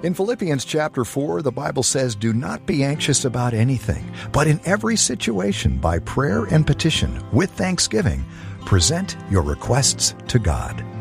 In Philippians chapter 4, the Bible says, "Do not be anxious about anything, but in every situation, by prayer and petition, with thanksgiving, present your requests to God."